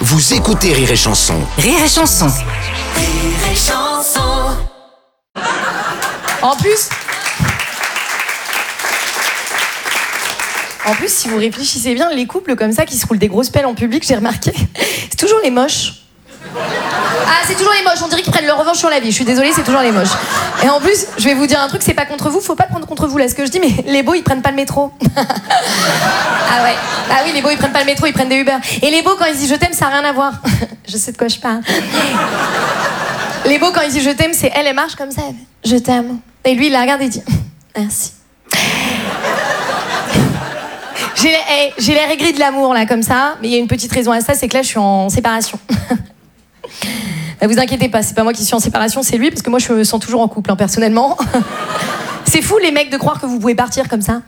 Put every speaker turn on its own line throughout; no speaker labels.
Vous écoutez Rire et Chanson.
Rire et Chanson.
Rire et Chanson.
En plus, si vous réfléchissez bien, les couples comme ça qui se roulent des grosses pelles en public, j'ai remarqué, c'est toujours les moches. Ah, c'est toujours les moches, on dirait qu'ils prennent leur revanche sur la vie. Je suis désolée, c'est toujours les moches. Et en plus, je vais vous dire un truc, c'est pas contre vous, faut pas le prendre contre vous là ce que je dis, mais les beaux ils prennent pas le métro. Ah ouais, ah oui, les beaux ils prennent pas le métro, ils prennent des Uber. Et les beaux quand ils disent je t'aime, ça a rien à voir. Je sais de quoi je parle. Les beaux quand ils disent je t'aime, c'est elle marche comme ça, elle fait, je t'aime. Et lui il la regarde et il dit merci. J'ai l'air aigri de l'amour là comme ça, mais il y a une petite raison à ça, c'est que là je suis en séparation. Ne vous inquiétez pas, c'est pas moi qui suis en séparation, c'est lui, parce que moi je me sens toujours en couple, hein, personnellement. C'est fou les mecs de croire que vous pouvez partir comme ça.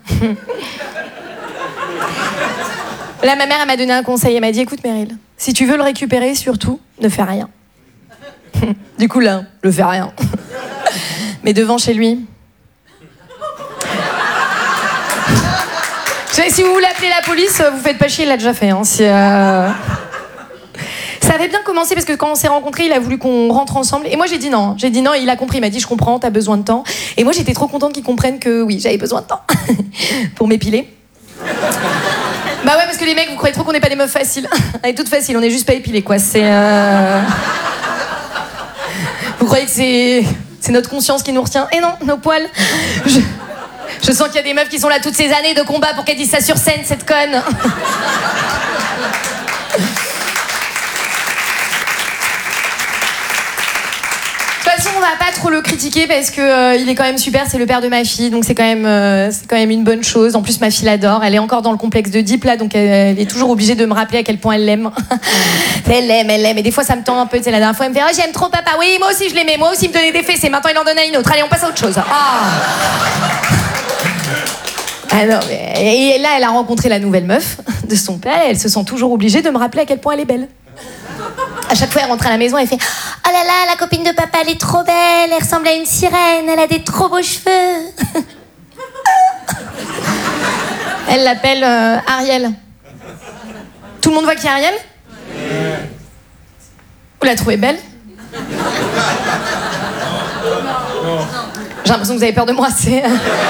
Là ma mère elle m'a donné un conseil, elle m'a dit écoute Meryl, si tu veux le récupérer surtout, ne fais rien. Du coup là, ne fais rien. Mais devant chez lui. Si vous voulez appeler la police, vous faites pas chier, il l'a déjà fait. Hein. Ça avait bien commencé parce que quand on s'est rencontrés, il a voulu qu'on rentre ensemble. Et moi j'ai dit non, il a compris, il m'a dit je comprends, t'as besoin de temps. Et moi j'étais trop contente qu'il comprenne que oui, j'avais besoin de temps pour m'épiler. Bah ouais, parce que les mecs, vous croyez trop qu'on n'est pas des meufs faciles. On est toutes faciles, on est juste pas épilées quoi. Vous croyez que c'est notre conscience qui nous retient? Et non, nos poils. Je sens qu'il y a des meufs qui sont là toutes ces années de combat pour qu'elles disent ça sur scène, cette conne. De toute façon, on va pas trop le critiquer parce que il est quand même super, c'est le père de ma fille, donc c'est quand même une bonne chose. En plus, ma fille l'adore, elle est encore dans le complexe d'Oedipe là, donc elle est toujours obligée de me rappeler à quel point elle l'aime. Elle l'aime, et des fois ça me tend un peu. Tu sais, la dernière fois, elle me fait « Oh, j'aime trop papa. Oui, moi aussi je l'aimais, moi aussi il me donnait des fessées, maintenant il en donne à une autre. Allez, on passe à autre chose. » Ah non, mais... Et là, elle a rencontré la nouvelle meuf de son père, et elle se sent toujours obligée de me rappeler à quel point elle est belle. À chaque fois, elle rentre à la maison, elle fait « Oh là là, la copine de papa, elle est trop belle, elle ressemble à une sirène, elle a des trop beaux cheveux. » Elle l'appelle Ariel. Tout le monde voit qui est Ariel? Vous la trouvez belle? J'ai l'impression que vous avez peur de moi, c'est...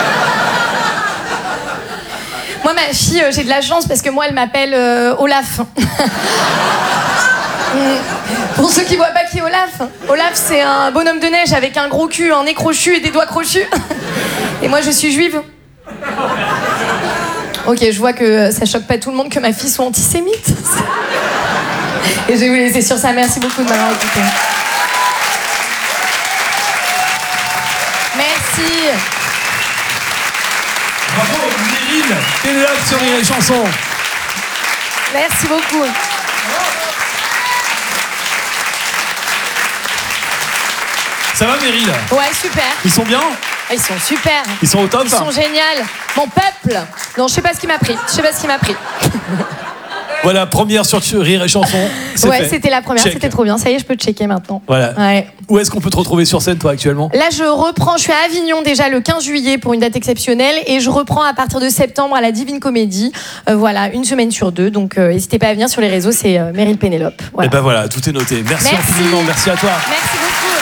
Moi, ma fille, j'ai de la chance parce que moi, elle m'appelle Olaf. Pour ceux qui voient pas qui est Olaf, Olaf, c'est un bonhomme de neige avec un gros cul, un nez crochu et des doigts crochus. Et moi, je suis juive. Ok, je vois que ça choque pas tout le monde que ma fille soit antisémite. Et je vais vous laisser sur ça. Merci beaucoup de m'avoir écouté. Merci.
Bravo, Meryl Pénélope sur Rire et Chanson.
Merci beaucoup.
Ça va, Meryl?
Ouais, super.
Ils sont bien?
Ils sont super.
Ils sont au top?
Ils sont géniaux. Mon peuple. Non, je sais pas ce qui m'a pris.
Voilà, première sur Rire et Chanson.
Ouais, c'était la première,
Check.
c'était trop bien. Ça y est, je peux checker maintenant.
Voilà.
Ouais.
Où est-ce qu'on peut te retrouver sur scène, toi, actuellement?
Là, je suis à Avignon déjà le 15 juillet pour une date exceptionnelle et je reprends à partir de septembre à la Divine Comédie. Voilà, une semaine sur deux. Donc, n'hésitez pas à venir sur les réseaux, c'est Meryl Pénélope. Voilà.
Et ben voilà, tout est noté. Merci infiniment, merci à toi.
Merci beaucoup.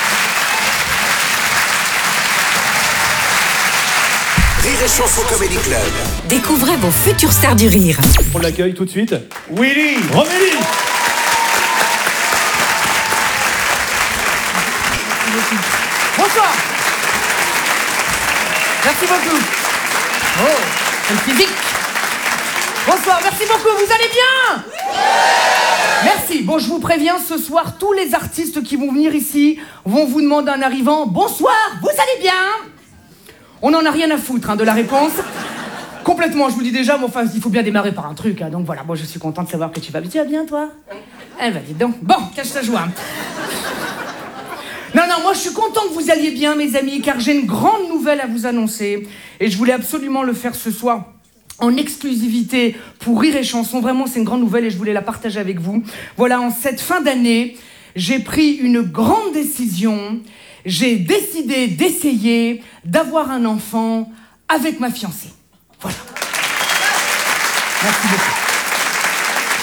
Rire et Chanson Comedy Club.
Découvrez vos futures stars du rire.
On l'accueille tout de suite.
Willy.
Romélie.
Bonsoir. Merci beaucoup. Oh, quel physique. Bonsoir, merci beaucoup, vous allez bien? Merci. Bon, je vous préviens, ce soir, tous les artistes qui vont venir ici vont vous demander en arrivant « Bonsoir, vous allez bien ?» On n'en a rien à foutre de la réponse. Complètement, je vous dis déjà, mais enfin, il faut bien démarrer par un truc. Donc voilà, moi je suis contente de savoir que tu vas bien. Tu vas bien, toi? Eh ben, dis donc. Bon, cache ta joie. Non, moi je suis content que vous alliez bien, mes amis, car j'ai une grande nouvelle à vous annoncer. Et je voulais absolument le faire ce soir en exclusivité pour Rire et Chanson. Vraiment, c'est une grande nouvelle et je voulais la partager avec vous. Voilà, en cette fin d'année, j'ai pris une grande décision. J'ai décidé d'essayer d'avoir un enfant avec ma fiancée. Voilà. Merci beaucoup.